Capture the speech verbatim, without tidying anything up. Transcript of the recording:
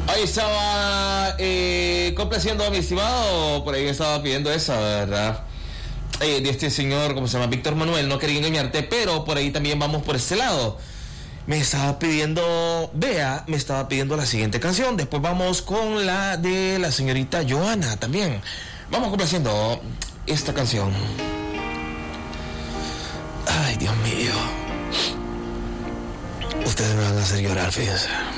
Ahí estaba eh, complaciendo a mi estimado, por ahí me estaba pidiendo esa, ¿verdad? Eh, de este señor, ¿cómo se llama? Víctor Manuel, no quería engañarte, pero por ahí también vamos por este lado. Me estaba pidiendo, Bea, me estaba pidiendo la siguiente canción. Después vamos con la de la señorita Joana también. Vamos complaciendo esta canción. Ay, Dios mío. Ustedes me van a hacer llorar, fíjense.